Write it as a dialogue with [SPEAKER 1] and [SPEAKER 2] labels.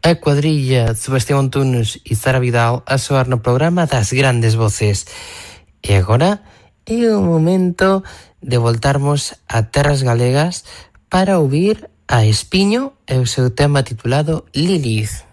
[SPEAKER 1] A cuadrilla Sebastián Antunes e Sara Vidal a soar no programa das grandes voces. E agora é o momento de voltarmos a terras galegas para ouvir a Espiño e o seu tema titulado Lilith.